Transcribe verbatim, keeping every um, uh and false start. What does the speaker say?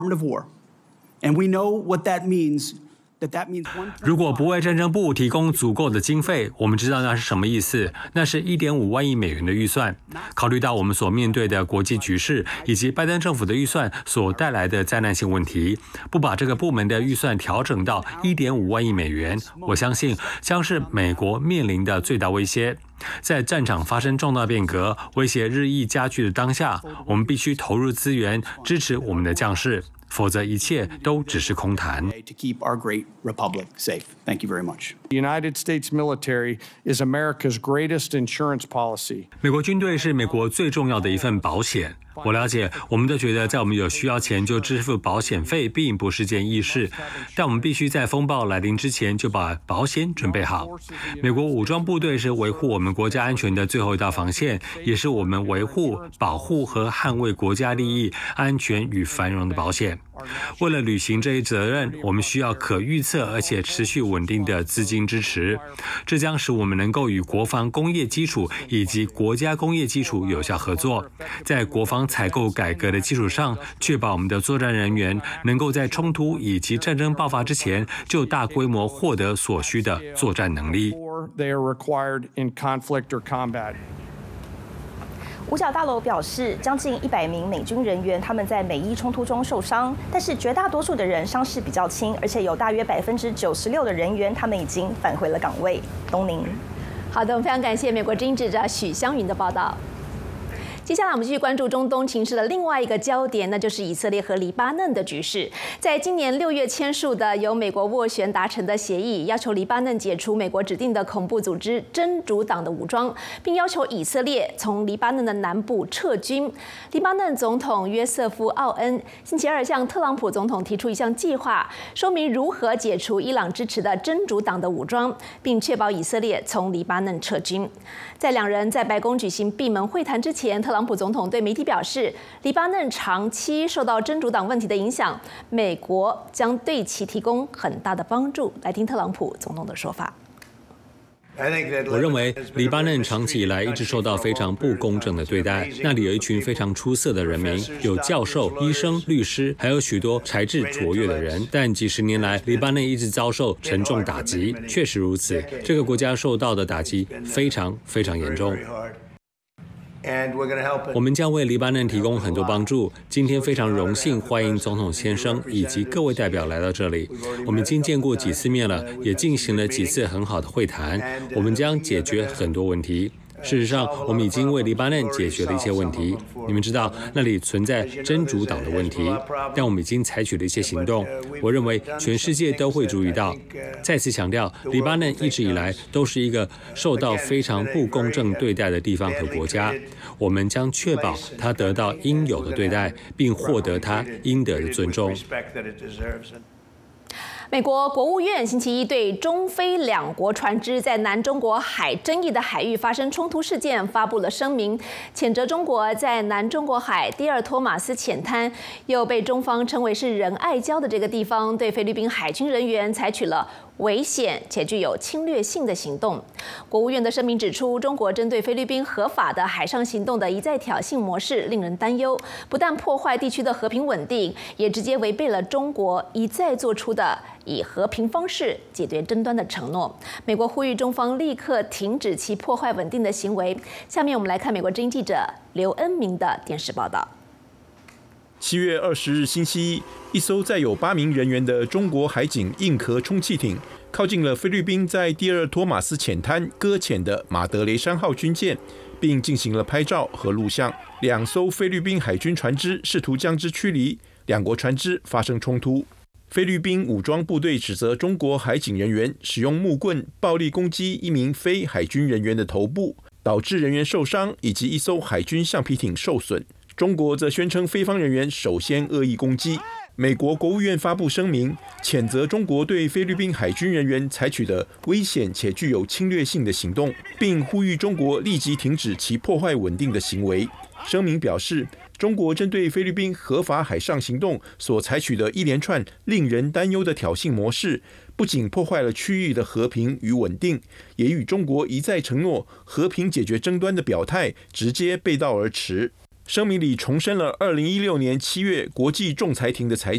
of war, and we know what that means. 如果不为战争部提供足够的经费，我们知道那是什么意思。那是 一点五万亿美元的预算。考虑到我们所面对的国际局势以及拜登政府的预算所带来的灾难性问题，不把这个部门的预算调整到 一点五万亿美元，我相信将是美国面临的最大威胁。在战场发生重大变革、威胁日益加剧的当下，我们必须投入资源支持我们的将士。否则一切都只是空谈。 To keep our great republic safe. Thank you very much. The United States military is America's greatest insurance policy. 美国军队是美国最重要的一份保险。我了解，我们都觉得在我们有需要前就支付保险费并不是件易事，但我们必须在风暴来临之前就把保险准备好。美国武装部队是维护我们国家安全的最后一道防线，也是我们维护、保护和捍卫国家利益、安全与繁荣的保险。为了履行这一责任，我们需要可预测而且持续稳定的资金支持，这将使我们能够与国防工业基础以及国家工业基础有效合作，在国防采购改革的基础上，确保我们的作战人员能够在冲突以及战争爆发之前就大规模获得所需的作战能力。 五角大楼表示，将近一百名美军人员他们在美伊冲突中受伤，但是绝大多数的人伤势比较轻，而且有大约百分之九十六的人员他们已经返回了岗位。东宁， 好的，我们非常感谢美国之音记者许湘云的报道。接下来我们继续关注中东情势的另外一个焦点，那就是以色列和黎巴嫩的局势。在今年六月签署的由美国斡旋达成的协议，要求黎巴嫩解除美国指定的恐怖组织真主党的武装，并要求以色列从黎巴嫩的南部撤军。黎巴嫩总统约瑟夫·奥恩星期二向特朗普总统提出一项计划，说明如何解除伊朗支持的真主党的武装，并确保以色列从黎巴嫩撤军。在两人在白宫举行闭门会谈之前，特朗普总统对媒体表示，黎巴嫩长期受到真主党问题的影响，美国将对其提供很大的帮助。来听特朗普总统的说法。 我认为黎巴嫩长期以来一直受到非常不公正的对待，那里有一群非常出色的人民，有教授、医生、律师，还有许多才智卓越的人。但几十年来，黎巴嫩一直遭受沉重打击，确实如此，这个国家受到的打击非常非常严重。我们将为黎巴嫩提供很多帮助。今天非常荣幸欢迎总统先生以及各位代表来到这里。我们已经见过几次面了，也进行了几次很好的会谈。我们将解决很多问题。事实上，我们已经为黎巴嫩解决了一些问题。你们知道，那里存在真主党的问题，但我们已经采取了一些行动。我认为全世界都会注意到。再次强调，黎巴嫩一直以来都是一个受到非常不公正对待的地方和国家。我们将确保他得到应有的对待，并获得他应得的尊重。 美国国务院星期一对中非两国船只在南中国海争议的海域发生冲突事件发布了声明，谴责中国在南中国海第二托马斯浅滩，又被中方称为是仁爱礁的这个地方，对菲律宾海军人员采取了危险且具有侵略性的行动。国务院的声明指出，中国针对菲律宾合法的海上行动的一再挑衅模式令人担忧，不但破坏地区的和平稳定，也直接违背了中国一再做出的以和平方式解决争端的承诺。美国呼吁中方立刻停止其破坏稳定的行为。下面我们来看美国之音记者刘恩明的电视报道。 七月二十日星期一，一艘载有八名人员的中国海警硬壳充气艇靠近了菲律宾在第二托马斯浅滩搁浅的马德雷山号军舰，并进行了拍照和录像。两艘菲律宾海军船只试图将之驱离，两国船只发生冲突。菲律宾武装部队指责中国海警人员使用木棍暴力攻击一名非海军人员的头部，导致人员受伤，以及一艘海军橡皮艇受损。中国则宣称菲方人员首先恶意攻击。美国国务院发布声明，谴责中国对菲律宾海军人员采取的危险且具有侵略性的行动，并呼吁中国立即停止其破坏稳定的行为。声明表示，中国针对菲律宾合法海上行动所采取的一连串令人担忧的挑衅模式，不仅破坏了区域的和平与稳定，也与中国一再承诺和平解决争端的表态直接背道而驰。声明里重申了二零一六年七月国际仲裁庭的裁决。